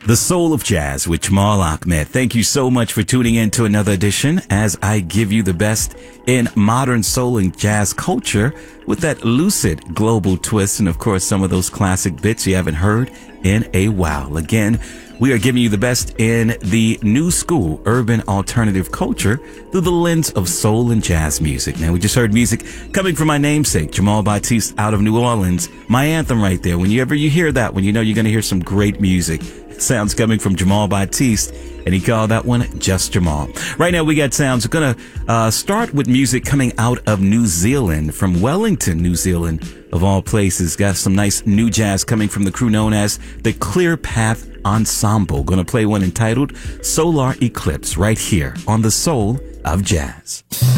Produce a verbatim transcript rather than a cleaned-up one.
The Soul of Jazz with Jamal Ahmed. Thank you so much for tuning in to another edition as I give you the best in modern soul and jazz culture with that lucid global twist and, of course, some of those classic bits you haven't heard in a while. Again, we are giving you the best in the new school urban alternative culture through the lens of soul and jazz music. Now, we just heard music coming from my namesake, Jamal Batiste, out of New Orleans. My anthem right there. Whenever you hear that one, you know you're going to hear some great music. Sounds coming from Jamal Batiste, and he called that one Just Jamal. Right now we got sounds. We're going to uh, start with music coming out of New Zealand, from Wellington, New Zealand, of all places. Got some nice new jazz coming from the crew known as the Clear Path Ensemble. Going to play one entitled Solar Eclipse right here on The Soul of Jazz.